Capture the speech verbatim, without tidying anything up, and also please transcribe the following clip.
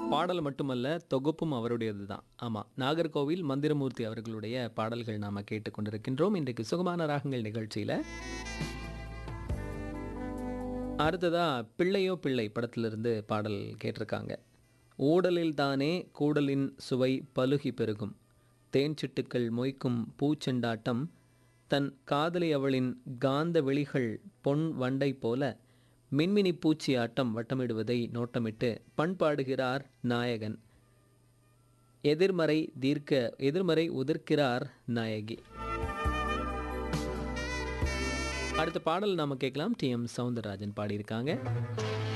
பாடல் மட்டுமல்ல, தொகுப்பும் அவருடையது தான். ஆமா. நாகர்கோவில் மந்திரமூர்த்தி அவர்களுடைய பாடல்கள் நாம கேட்டுக்கொண்டிருக்கின்றோம். இன்றைக்கு சுகமான ராகங்கள் நிகழ்ச்சியில. அடுத்ததா பிள்ளையோ பிள்ளை படத்திலிருந்து பாடல் கேட்டிருக்காங்க. ஊடலில் தானே கூடலின் சுவை பலுகி பெருகும். தேன் சிட்டுக்கள் மொய்க்கும் பூச்செண்டாட்டம் தன் காதலி அவளின் காந்த விழிகள் பொன் வண்டை போல மின்மினி பூச்சி ஆட்டம் வட்டமிடுவதை நோட்டமிட்டு பண்பாடுகிறார் நாயகன். எதிர்மறை தீர்க்க எதிர்மறை உதிர்க்கிறார் நாயகி. அடுத்த பாடல் நாம கேட்கலாம். டி எம் சௌந்தரராஜன் பாடியிருக்காங்க.